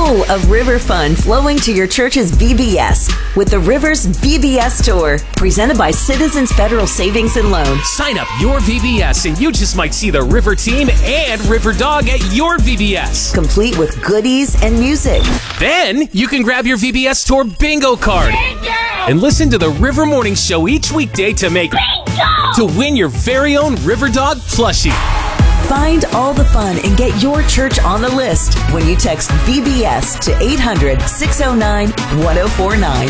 full of river fun flowing to your church's VBS with the Rivers VBS Tour, presented by Citizens Federal Savings and Loan. Sign up your VBS and you just might see the River Team and River Dog at your VBS. Complete with goodies and music. Then you can grab your VBS Tour bingo card and listen to the River Morning Show each weekday to win your very own River Dog plushie. Find all the fun and get your church on the list when you text VBS to 800-609-1049.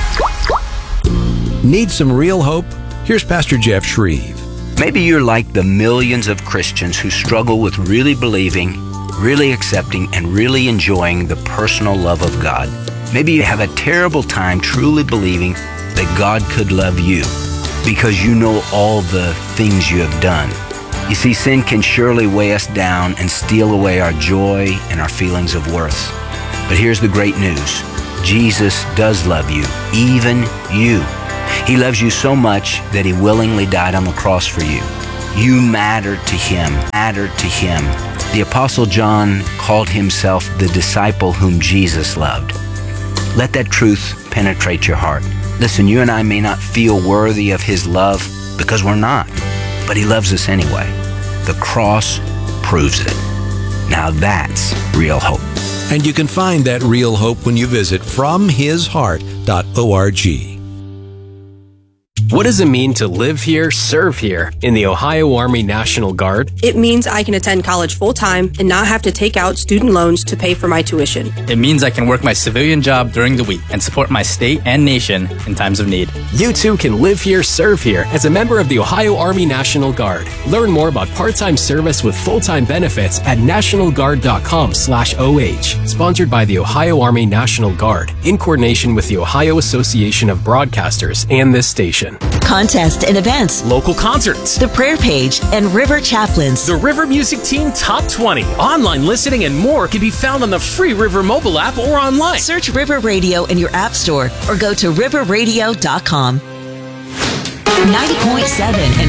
Need some real hope? Here's Pastor Jeff Shreve. Maybe you're like the millions of Christians who struggle with really believing, really accepting, and really enjoying the personal love of God. Maybe you have a terrible time truly believing that God could love you because you know all the things you have done. You see, sin can surely weigh us down and steal away our joy and our feelings of worth. But here's the great news. Jesus does love you, even you. He loves you so much that he willingly died on the cross for you. You matter to him, The Apostle John called himself the disciple whom Jesus loved. Let that truth penetrate your heart. Listen, you and I may not feel worthy of his love because we're not, but he loves us anyway. The cross proves it. Now that's real hope. And you can find that real hope when you visit FromHisHeart.org. What does it mean to live here, serve here in the Ohio Army National Guard? It means I can attend college full-time and not have to take out student loans to pay for my tuition. It means I can work my civilian job during the week and support my state and nation in times of need. You too can live here, serve here as a member of the Ohio Army National Guard. Learn more about part-time service with full-time benefits at nationalguard.com/OH. Sponsored by the Ohio Army National Guard in coordination with the Ohio Association of Broadcasters and this station. Contest and events, Local concerts, the prayer page, and River Chaplains. the River Music Team Top 20, online listening, and more can be found on the free River mobile app or online. Search River Radio in your app store or go to riverradio.com. 90.7 and